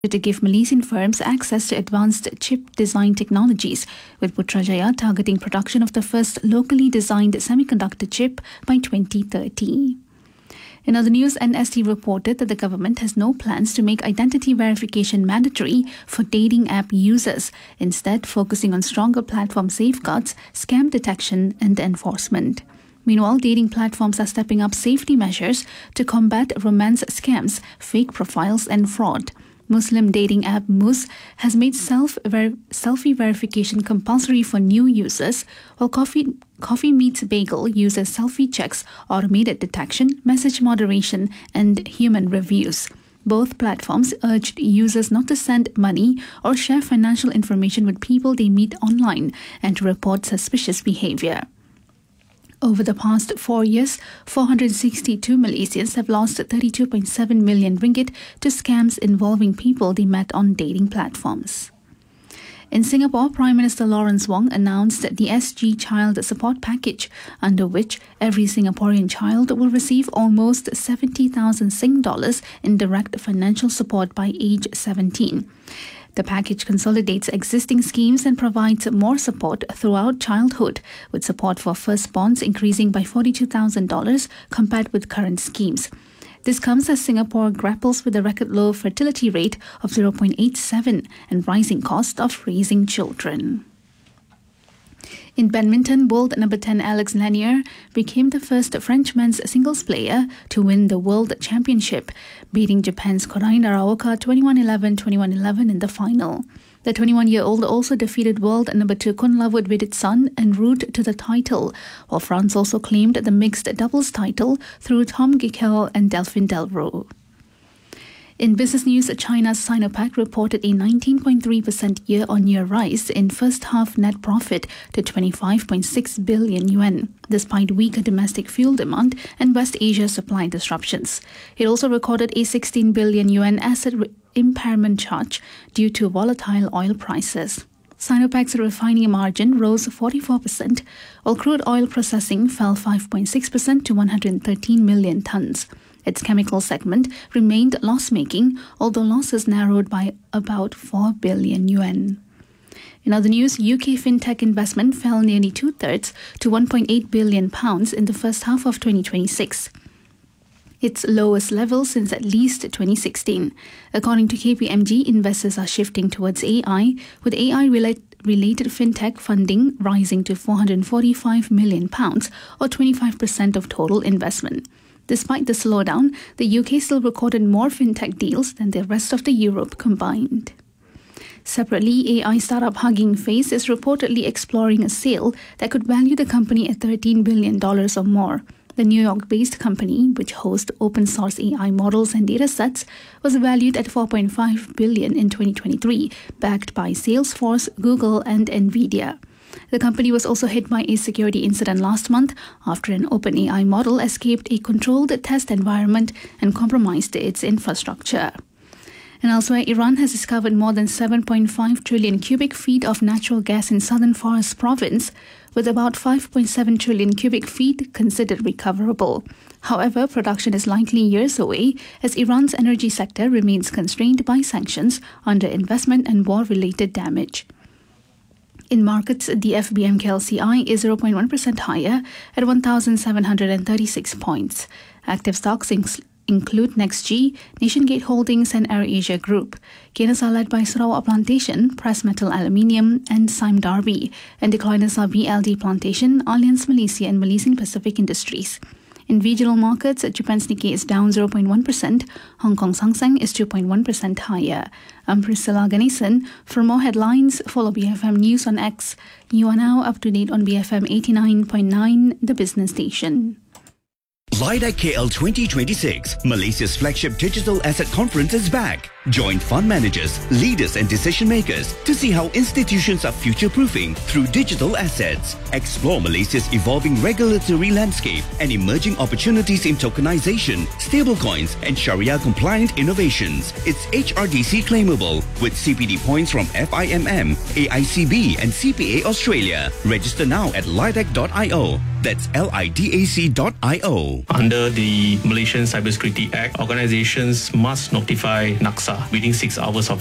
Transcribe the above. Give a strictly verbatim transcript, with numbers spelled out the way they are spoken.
to give Malaysian firms access to advanced chip design technologies, with Putrajaya targeting production of the first locally designed semiconductor chip by twenty thirty. In other news, N S T reported that the government has no plans to make identity verification mandatory for dating app users, instead focusing on stronger platform safeguards, scam detection and enforcement. Meanwhile, dating platforms are stepping up safety measures to combat romance scams, fake profiles and fraud. Muslim dating app Mus has made self ver- selfie verification compulsory for new users, while Coffee, Coffee Meets Bagel uses selfie checks, automated detection, message moderation, and human reviews. Both platforms urged users not to send money or share financial information with people they meet online and to report suspicious behavior. Over the past four years, four hundred sixty-two Malaysians have lost thirty-two point seven million ringgit to scams involving people they met on dating platforms. In Singapore, Prime Minister Lawrence Wong announced the S G Child Support Package, under which every Singaporean child will receive almost seventy thousand Sing dollars in direct financial support by age seventeen. The package consolidates existing schemes and provides more support throughout childhood, with support for firstborns increasing by forty-two thousand dollars compared with current schemes. This comes as Singapore grapples with a record low fertility rate of zero point eight seven and rising cost of raising children. In badminton, world number ten Alex Lanier became the first French men's singles player to win the World Championship, beating Japan's Korai Naraoka twenty-one eleven twenty-one eleven in the final. The twenty-one-year-old also defeated world number two Kun Lavut with its son en route to the title, while France also claimed the mixed doubles title through Tom Gikel and Delphine Delvaux. In business news, China's Sinopec reported a nineteen point three percent year-on-year rise in first-half net profit to twenty-five point six billion yuan, despite weaker domestic fuel demand and West Asia supply disruptions. It also recorded a sixteen billion yuan asset re- impairment charge due to volatile oil prices. Sinopec's refining margin rose forty-four percent, while crude oil processing fell five point six percent to one hundred thirteen million tonnes. Its chemical segment remained loss-making, although losses narrowed by about four billion yuan. In other news, U K fintech investment fell nearly two-thirds to one point eight billion pounds in the first half of twenty twenty-six. Its lowest level since at least twenty sixteen. According to K P M G, investors are shifting towards A I, with A I-related related fintech funding rising to four hundred forty-five million pounds, or twenty-five percent of total investment. Despite the slowdown, the U K still recorded more fintech deals than the rest of the Europe combined. Separately, A I startup Hugging Face is reportedly exploring a sale that could value the company at thirteen billion dollars or more. The New York-based company, which hosts open-source A I models and datasets, was valued at four point five billion dollars in twenty twenty-three, backed by Salesforce, Google, and NVIDIA. The company was also hit by a security incident last month after an OpenAI model escaped a controlled test environment and compromised its infrastructure. And elsewhere, Iran has discovered more than seven point five trillion cubic feet of natural gas in southern Fars province, with about five point seven trillion cubic feet considered recoverable. However, production is likely years away as Iran's energy sector remains constrained by sanctions, underinvestment and war-related damage. In markets, the F B M K L C I is zero point one percent higher at one thousand seven hundred thirty-six points. Active stocks inc- include NextG, NationGate Holdings and AirAsia Group. Gainers are led by Sarawak Plantation, Press Metal Aluminium and Sime Darby, and decliners are B L D Plantation, Allianz Malaysia and Malaysian Pacific Industries. In regional markets, Japan's Nikkei is down zero point one percent, Hong Kong's Hang Seng is two point one percent higher. I'm Priscilla Ganesan. For more headlines, follow B F M News on X. You are now up to date on B F M eighty-nine point nine, the business station. LIDAC K L twenty twenty-six, Malaysia's flagship digital asset conference is back. Join fund managers, leaders and decision makers to see how institutions are future-proofing through digital assets. Explore Malaysia's evolving regulatory landscape and emerging opportunities in tokenization, stablecoins and Sharia-compliant innovations. It's H R D C claimable with C P D points from F I M M, A I C B and C P A Australia. Register now at lidac dot i o. That's L I D A C dot I O. Under the Malaysian Cybersecurity Act, organizations must notify N A C S A within six hours of